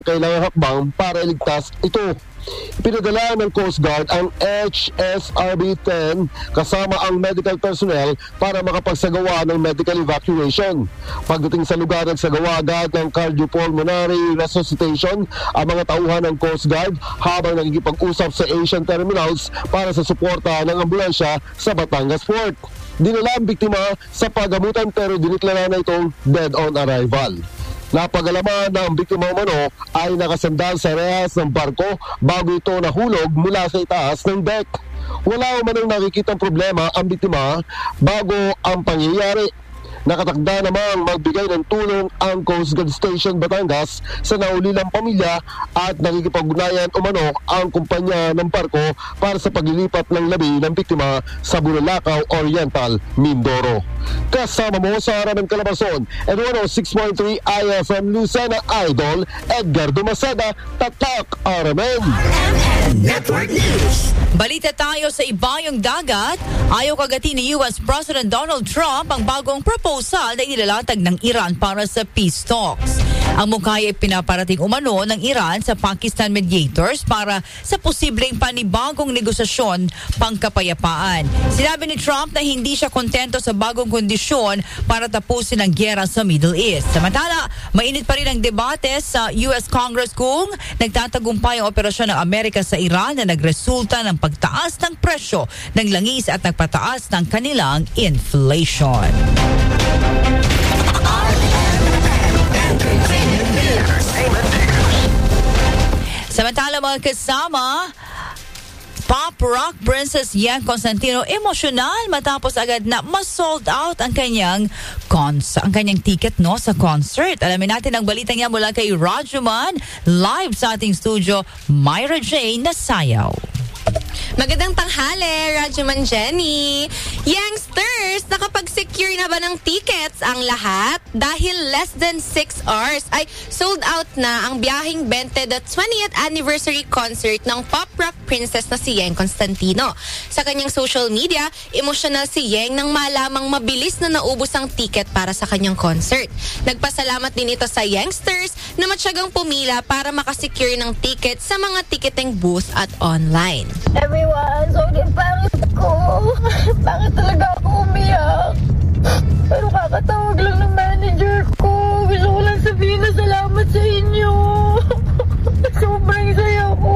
kailangang hakbang para iligtas ito. Pinadala ng Coast Guard ang HSRB-10 kasama ang medical personnel para makapagsagawa ng medical evacuation. Pagdating sa lugar, nagsagawa agad ng cardiopulmonary resuscitation ang mga tauhan ng Coast Guard habang nagkikipag-usap sa Asian Terminals para sa suporta ng ambulansya sa Batangas Port. Dinala ang biktima sa pagamutan pero diniklara na itong dead on arrival. Napagalaman na ang biktima umano ay nakasandal sa rehas ng barko bago ito nahulog mula sa itaas ng deck. Wala umanong nakikitang problema ang biktima bago ang pangyayari. Nakatakda namang magbigay ng tulong ang Coast Guard Station Batangas sa naulilang pamilya at nakikipag-ugnayan umano ang kumpanya ng barko para sa paglilipat ng labi ng biktima sa Bulalakaw Oriental, Mindoro. Kasama mo sa Harapan Calabarzon and 106.3 IFM Lucena Idol, Edgar Dumasada, Tatak RMN Network News. Balita tayo sa ibayong dagat. Ayaw kagati ni US President Donald Trump ang bagong proposal na inilalatag ng Iran para sa peace talks. Ang mukha ay pinaparating umano ng Iran sa Pakistan mediators para sa posibleng panibagong negosasyon pangkapayapaan. Sinabi ni Trump na hindi siya kontento sa bagong kondisyon para tapusin ang gyera sa Middle East. Samantala, mainit pa rin ang debate sa US Congress kung nagtatagumpay ang operasyon ng Amerika sa Iran na nagresulta ng pagtaas ng presyo ng langis at nagpataas ng kanilang inflation. Samantala mga kasama, pop rock princess Yang Constantino emosyonal matapos agad na ma-sold out ang kanyang ticket sa concert. Alamin natin ang balita niya mula kay Rajuman, live sa ating studio, Myra Jane Nasayaw. Magandang tanghali, Rajuman Jenny. Youngsters, nakapag-secure na ba ng tickets ang lahat? Dahil less than 6 hours ay sold out na ang biyaheng 20 the 20th anniversary concert ng pop rock princess na si Yang Constantino. Sa kanyang social media, emosyonal si Yang nang malamang mabilis na naubos ang ticket para sa kanyang concert. Nagpasalamat din ito sa youngsters na matyagang pumila para makasecure ng ticket sa mga ticketing booth at online. Everyone, sorry, pangit ko. Bakit talaga ako umiyak? Pero kakatawag lang ng manager ko. Gusto ko lang sabihin na salamat sa inyo. Sobrang saya ko.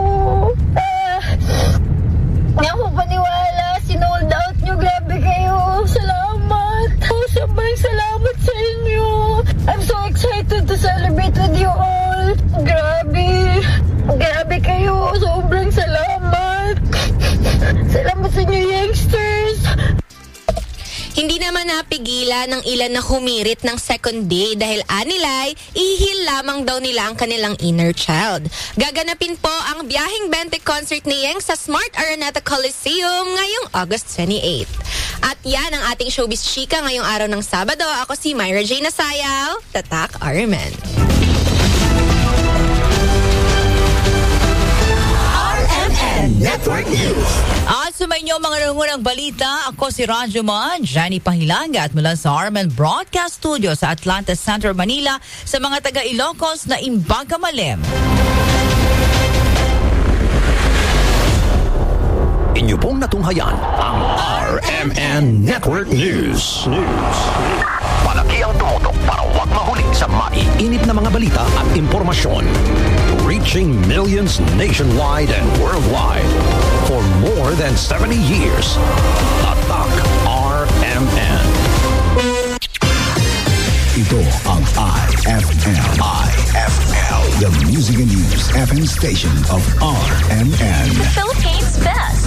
Hindi ako paniwala. Sinold out nyo. Grabe kayo. Salamat. Sobrang salamat sa inyo. I'm so excited to celebrate with you all. Grabe. Grabe kayo. Sobrang salamat. Salamat sa inyo, youngsters. Hindi naman napigilan ng ilan na humirit ng second day dahil anilay, ihil lamang daw nila ang kanilang inner child. Gaganapin po ang biyaheng 20 concert ni Yang sa Smart Araneta Coliseum ngayong August 28. At yan ang ating showbiz chika ngayong araw ng Sabado. Ako si Myra J. Nasayaw, Tatak RMN. Network News. At sumainyo mga nangunang balita, ako si Rajuman, Jenny Pahilanga at mula sa RMN Broadcast Studio sa Atlanta Center, Manila sa mga taga Ilocos na Imbaga Malem. Inyo pong natunghayan ang RMN Network News. Palagi ang tumutok para huwag mahuli sa maiinit na mga balita at impormasyon. Reaching millions nationwide and worldwide for more than 70 years. Tatak RMN. Ito ang IFM. The Music and News FM station of RMN. The Philippines' best.